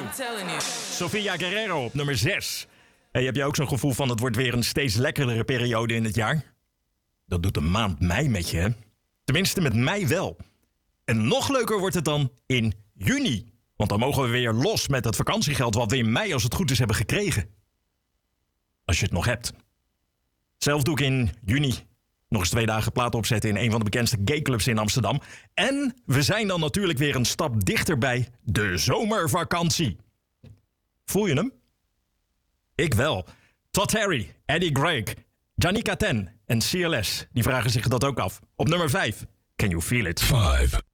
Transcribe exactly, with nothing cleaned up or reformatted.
I'm telling you. Sofia Guerrero op nummer zes. Hey, heb je ook zo'n gevoel van het wordt weer een steeds lekkerdere periode in het jaar? Dat doet de maand mei met je, hè? Tenminste met mij wel. En nog leuker wordt het dan in juni. Want dan mogen we weer los met het vakantiegeld wat we in mei als het goed is hebben gekregen. Als je het nog hebt. Zelf doe ik in juni nog eens twee dagen platen opzetten in een van de bekendste gayclubs in Amsterdam. En we zijn dan natuurlijk weer een stap dichter bij de zomervakantie. Voel je hem? Ik wel. Todd Terry, Eddie Gregg, Janika Ten en C L S, die vragen zich dat ook af. Op nummer vijf, Can You Feel It? Five.